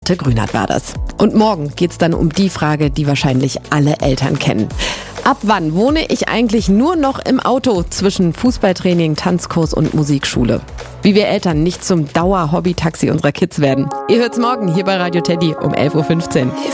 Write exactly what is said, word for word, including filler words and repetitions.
Grünert war das. Und morgen geht's dann um die Frage, die wahrscheinlich alle Eltern kennen. Ab wann wohne ich eigentlich nur noch im Auto zwischen Fußballtraining, Tanzkurs und Musikschule? Wie wir Eltern nicht zum Dauer-Hobby-Taxi unserer Kids werden. Ihr hört's morgen hier bei Radio Teddy um elf Uhr fünfzehn.